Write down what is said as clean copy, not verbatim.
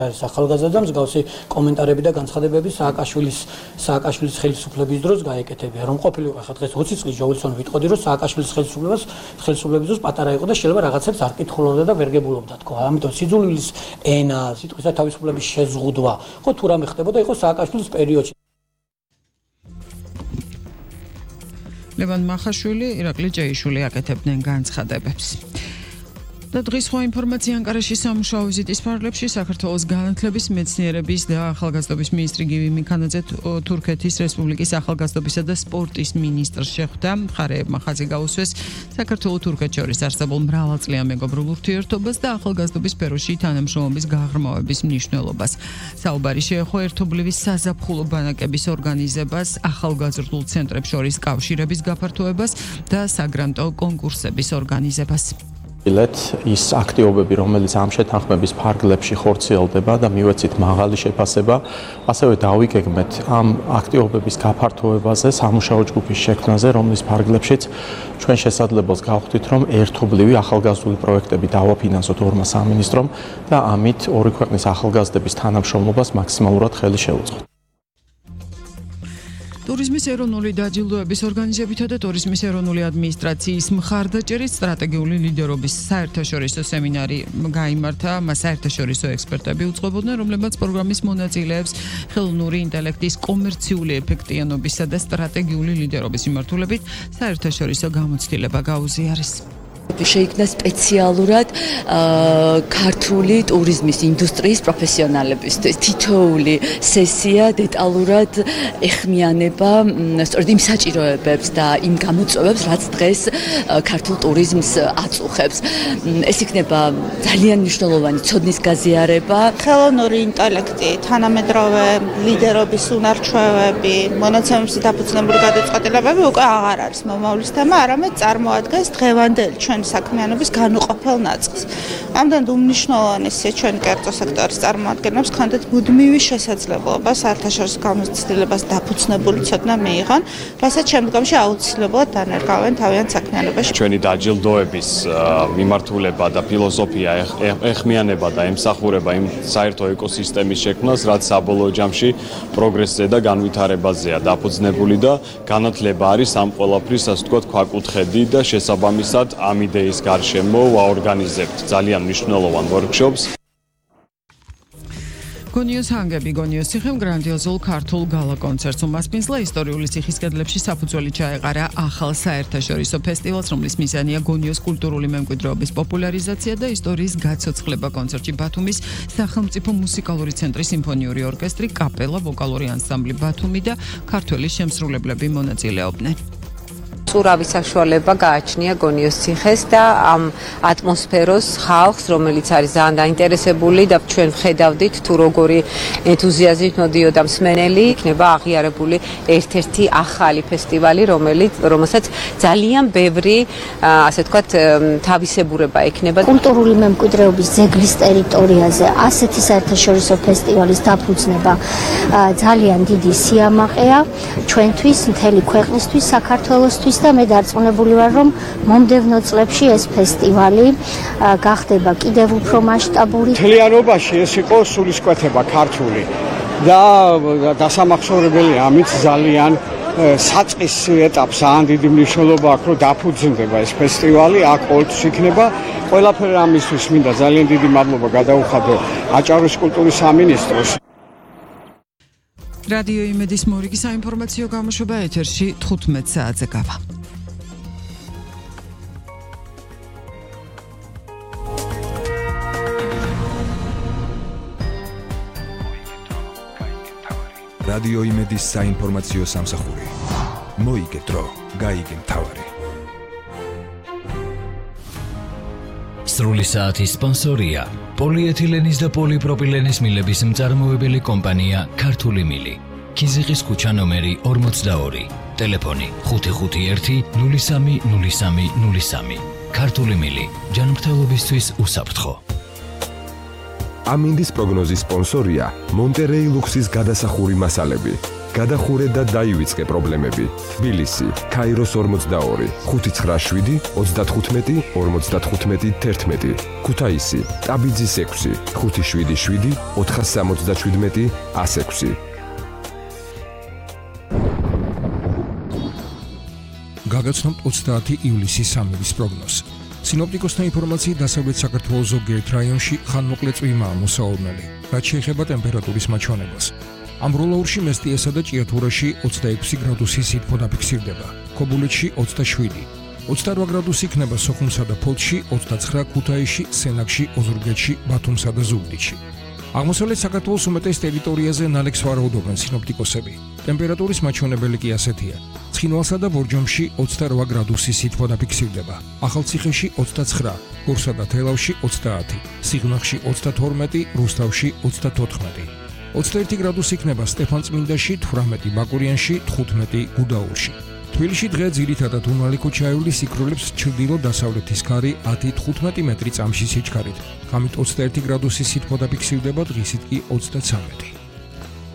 ახალგაზრდა მსგავსი კომენტარები და განცხადებები სააკაშვილის ხელისუფლების დროს გაეკეთებია, რომ ყოფილიყო ხა დღეს 20 წლის ჯოულსონი ვიტყოდი, რომ სააკაშვილის ხელისუფლების დროს პატარა იყო და შეიძლება რაღაცებს არ კითხულობდა და ვერ გებულობდა თქო. ამიტომ სიძულვილის ენა, სიტყვისა თავისუფლების შეზღუდვა, ხო თუ რამე ხდებოდა იყო სააკაშვილის პერიოდში. ლევან მახაშვილი, ირაკლი ჭეიშვილი აკეთებდნენ განცხადებებს. და დღის სხვა ინფორმაცია ანკარაში სამუშაო ვიზიტის ფარგლებში საქართველოს განათლების, მეცნიერების და ახალგაზრდობის მინისტრი გივი მიქანაძე თურქეთის რესპუბლიკის ახალგაზრდობისა და სპორტის მინისტრს შეხვდა. მხარეებმა ხაზი გაუსვეს საქართველოს თურქეთს შორის არსებულ მრავალწლიან მეგობრულ ურთიერთობას და ახალგაზრდობის სფეროში თანამშრომლობის გაღრმავების მნიშვნელობას. საუბარი შეეხო ერთობლივი საზაფხულო ბანაკების ორგანიზებას, ახალგაზრდულ ცენტრებს შორის კავშირების გაფართოებას და საგრანტო კონკურსების ორგანიზებას. ის აქტივობები, რომელიც ამ შეთანხმების ფარგლებში ხორციელდება და მივეცით მაღალი შეფასება, ასევე დავიგეგმეთ ამ აქტივობების გაფართოებაზე, სამუშაო ჯგუფის შექმნაზე, რომლის ფარგლებშიც ჩვენ შესაძლებელს გავხდით, რომ ერთობლივი ახალგაზრდული პროექტები დავაფინანსოთ ორმა სამინისტრომ და ამით ორი ქვეყნის ახალგაზრდების თანამშრომლობას მაქსიმალურად ხელი შევუწყოთ. ტურიზმის ეროვნული დაჯილდოების ორგანიზებითა და ტურიზმის ეროვნული ადმინისტრაციის მხარდაჭერით სტრატეგიული ლიდერობის საერთაშორისო სემინარი გაიმართა. მას საერთაშორისო ექსპერტები უძღვებოდნენ, რომლებმაც პროგრამის მონაწილეებს ხელოვნური ინტელექტის კომერციული ეფექტიანობისა და სტრატეგიული ლიდერობის მიმართულებით საერთაშორისო გამოცდილება გაუზიარეს. შეიქმნა სპეციალურად ქართული ტურიზმის ინდუსტრიის პროფესიონალებისთვის. თითოეული სესია დეტალურად ეხმიანება სწორედ იმ საჭიროებებს და იმ გამოწვევებს, რაც დღეს ქართულ ტურიზმს აწუხებს. ეს იქნება ძალიან მნიშვნელოვანი ცოდნის გაზიარება. ხელოვნური ინტელექტი, თანამედროვე ლიდერობის უნარჩვევები, მონაცემების დაფუძნებული გადაწყვეტილებები უკვე აღარ არის მომავლის თემა, არამედ წარმოადგენს დღევანდელი ჩვენი საქმიანობის განუყოფელ ნაწილს. ამდენ უმნიშვნელოვანესია ჩვენი კერძო სექტორის წარმოადგენლებს ხანდეთ მუდმივი შესაძლებლობა საერთაშორისო გამოცდილებას დაფუძნებული ცოდნა მიიღონ, რასაც შემდგომში აუცილებლად დანერგავენ თავიანთ საქმიანობაში. ჩვენი დაჯილდოების მიმართულება და ფილოსოფია ეხმიანება და ემსახურება იმ საერთო ეკოსისტემის შექმნას, რაც საბოლოო ჯამში პროგრესზე და განვითარებაზეა დაფუძნებული და განათლება არის ამ ყველაფრის, ასე ვთქვათ, ქვაკუთხედი და შესაბამისად ამ იდეის გარშემო ვაორგანიზებთ ძალიან მნიშვნელოვან ვორქშოპს. გონიოს ჰანგები, გონიოს ციხემ გრანდიოზულ ქართულ გალა კონცერტს უმასპინძლა. ისტორიული ციხის კედლებში საფუძველი ჩაეყარა ახალ საერთაშორისო ფესტივალს, რომლის მიზანია გონიოს კულტურული მემკვიდრეობის პოპულარიზაცია და ისტორიის გაცოცხლება. კონცერტში ბათუმის სახელმწიფო მუსიკალური ცენტრის სიმფონიური ორკესტრი, კაპელა, ვოკალური ანსამბლი ბათუმი და ქართველი შემსრულებლები მონაწილეობდნენ. ურავი საშუალება გააჩნია გონიოს ციხეს და ამ ატმოსფეროს ხალხს, რომელიც არის ძალიან დაინტერესებული და ჩვენ ვხედავდით თუ როგორი ენთუზიაზმით მოდიოდა მსმენელი, იქნება აღიარებული ერთ-ერთი ახალი ფესტივალი, რომელსაც ძალიან ბევრი, ასე ვთქვათ, თავისებურება ექნება. კულტურული მემკვიდრეობის ძეგლის ტერიტორიაზე ასეთი საერთაშორისო ფესტივალის დაფუძნება ძალიან დიდი სიამაყეა ჩვენთვის, მთელი ქვეყნისთვის, საქართველოსთვის. და მე დარწმუნებული ვარ, რომ მომდევნო წლებში ეს ფესტივალი გახდება კიდევ უფრო მასშტაბური. მთლიანობაში ეს იყო სულისკვეთება ქართული და დასამახსოვრებელი ამით ძალიან საწყის ეტაპს ძალიან დიდი მნიშვნელობა აქვს, რომ დაფუძნდება ეს ფესტივალი, აქ ყოველთვის იქნება. ყველაფერი ამისთვის მინდა ძალიან დიდი მადლობა გადაუხადო აჭარის კულტურის სამინისტროს. რადიო იმედის მორიგი საინფორმაციო გამოშვება ეთერში 15 საათზე გავა. რადიო იმედის საინფორმაციო სამსახური. მოიგეთრო, გაიგე მთავარი. სრული საათის სპონსორია პოლიეთილენის და პოლიპროპილენის მილების მწარმოებელი კომპანია ქართული მილი. ქიზიყის ქუჩა ნომერი 42. ტელეფონი 551 03 03 03. ქართული მილი. ჯანმრთელობისთვის უსაფრთხო. ამინდის პროგნოზის სპონსორია მონტერეი ლუქსის გადასახური მასალები. გადახურე და დაივიწყე პრობლემები. თბილისი, ქაიროს 42, 597, 35, 55, 11. ქუთაისი, ტაბიძის 6, 577, 477, 106. გაგაცნობთ 30 ივლისის სამების პროგნოზი. სინოპტიკოსთა ინფორმაციით დასავლეთ საქართველოს ზოგიერთ რაიონში ხანმოკლე წვიმაა მოსაურნელი, რაც შეეხება ტემპერატურის მაჩვენებას. ამბროლაურში, მესტიესა და ჭიათურაში 26 გრადუსი სითბო დაფიქსირდება, ქობულეთში 27, 28 გრადუსი იქნება სოხუმსა და ფოთში, 29 ქუთაისში, სენაკში, ოზურგეთში, ბათუმსა და ზუგდიდში. აღმოსავლეთ საქართველოს უმეტეს ტერიტორიაზე ნალექს ვარაუდობენ სინოპტიკოსები. ტემპერატურის მაჩვენებელი კი ასეთია. ცხინვალსა და ბორჯომში 28 გრადუსი სითბო დაფიქსირდება, ახალციხეში 29, გორსა და თელავში 30, სიღნაღში 32, რუსთავში 34. 21 გრადუსი იქნება სტეფანწმინდაში, 18 ბაკურიანში, 15 გუდაურში. თბილისში დღე ძირითადად უნალიკო ჩაივლის სიკროლებს ჩრდილო-დასავლეთის ქარი 10-15 მეტრი წამში სიჩქარით. ღამით 21 გრადუსი სითბო დაფიქსირდება, დღისით კი 33.